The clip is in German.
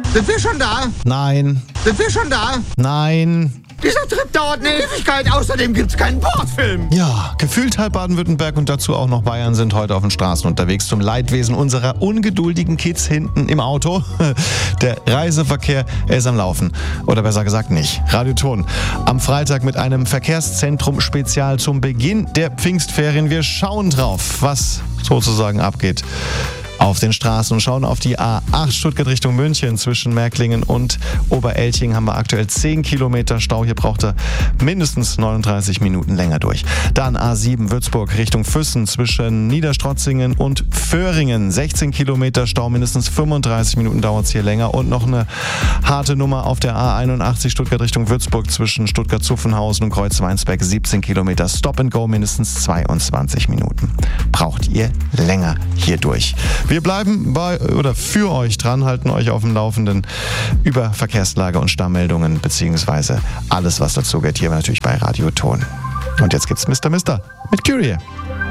Sind wir schon da? Nein. Sind wir schon da? Nein. Dieser Trip dauert eine Ewigkeit. Außerdem gibt's keinen Bordfilm. Ja, gefühlt halb Baden-Württemberg und dazu auch noch Bayern sind heute auf den Straßen unterwegs zum Leidwesen unserer ungeduldigen Kids hinten im Auto. Der Reiseverkehr, er ist am Laufen. Oder besser gesagt nicht. Radio Ton. Am Freitag mit einem Verkehrszentrum-Spezial zum Beginn der Pfingstferien. Wir schauen drauf, was sozusagen abgeht auf den Straßen und schauen auf die A8 Stuttgart Richtung München. Zwischen Märklingen und Oberelching haben wir aktuell 10 Kilometer Stau. Hier braucht er mindestens 39 Minuten länger durch. Dann A7 Würzburg Richtung Füssen zwischen Niederstrotzingen und Föhringen. 16 Kilometer Stau, mindestens 35 Minuten dauert es hier länger. Und noch eine harte Nummer auf der A81 Stuttgart Richtung Würzburg zwischen Stuttgart-Zuffenhausen und Kreuzweinsberg. 17 Kilometer Stop and Go, mindestens 22 Minuten. Braucht ihr länger hier durch. Wir bleiben für euch dran, halten euch auf dem Laufenden über Verkehrslage und Stammmeldungen beziehungsweise alles, was dazu geht, hier natürlich bei Radio Ton. Und jetzt gibt's Mr. mit Kyrie.